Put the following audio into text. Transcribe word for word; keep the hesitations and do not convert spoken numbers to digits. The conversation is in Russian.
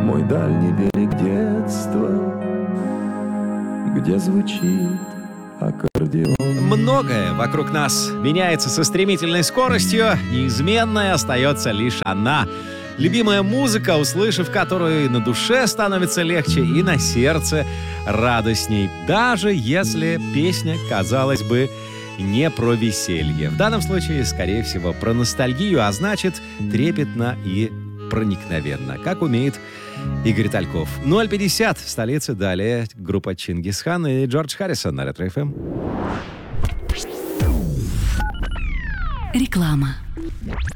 мой дальний берег детства, где звучит аккордеон. Многое вокруг нас меняется со стремительной скоростью, неизменной остается лишь она. Любимая музыка, услышав которую, на душе становится легче и на сердце радостней, даже если песня, казалось бы, не про веселье. В данном случае, скорее всего, про ностальгию, а значит, трепетно и проникновенно, как умеет Игорь Тальков. ноль пятьдесят в столице. Далее группа Чингисхан и Джордж Харрисон на Ретро эф эм. Реклама.